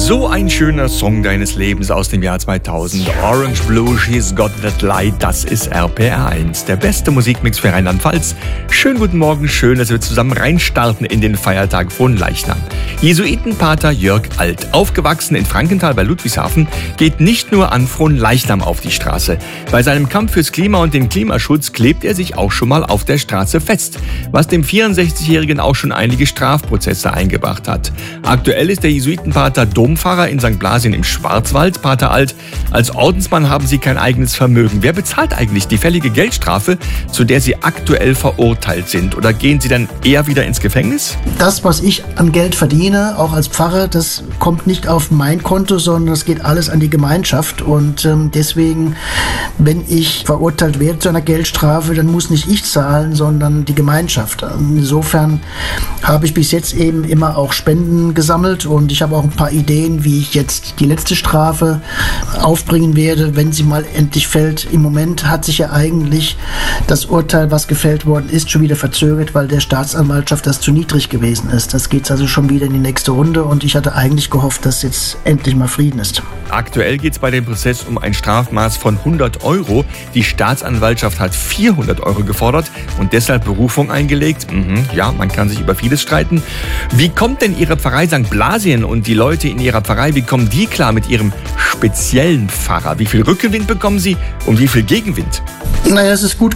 So ein schöner Song deines Lebens aus dem Jahr 2000. Orange Blue, She's Got That Light, das ist RPR1. Der beste Musikmix für Rheinland-Pfalz. Schönen guten Morgen, schön, dass wir zusammen reinstarten in den Feiertag Fronleichnam. Jesuitenpater Jörg Alt, aufgewachsen in Frankenthal bei Ludwigshafen, geht nicht nur an Fronleichnam auf die Straße. Bei seinem Kampf fürs Klima und den Klimaschutz klebt er sich auch schon mal auf der Straße fest, was dem 64-Jährigen auch schon einige Strafprozesse eingebracht hat. Aktuell ist der Jesuitenpater Dompfarrer in St. Blasien im Schwarzwald. Pater Alt, als Ordensmann haben Sie kein eigenes Vermögen. Wer bezahlt eigentlich die fällige Geldstrafe, zu der Sie aktuell verurteilt sind? Oder gehen Sie dann eher wieder ins Gefängnis? Das, was ich an Geld verdiene, auch als Pfarrer, das kommt nicht auf mein Konto, sondern das geht alles an die Gemeinschaft. Und deswegen, wenn ich verurteilt werde zu einer Geldstrafe, dann muss nicht ich zahlen, sondern die Gemeinschaft. Insofern habe ich bis jetzt eben immer auch Spenden gesammelt und ich habe auch ein paar Ideen, wie ich jetzt die letzte Strafe aufbringen werde, wenn sie mal endlich fällt. Im Moment hat sich ja eigentlich das Urteil, was gefällt worden ist, schon wieder verzögert, weil der Staatsanwaltschaft das zu niedrig gewesen ist. Das geht also schon wieder in die nächste Runde und ich hatte eigentlich gehofft, dass jetzt endlich mal Frieden ist. Aktuell geht es bei dem Prozess um ein Strafmaß von 100 Euro. Die Staatsanwaltschaft hat 400 Euro gefordert und deshalb Berufung eingelegt. Ja, man kann sich über vieles streiten. Wie kommt denn Ihre Pfarrei St. Blasien und die Leute in Ihrer Pfarrei, wie kommen die klar mit Ihrem speziellen Pfarrer? Wie viel Rückenwind bekommen Sie und wie viel Gegenwind? Naja, es ist gut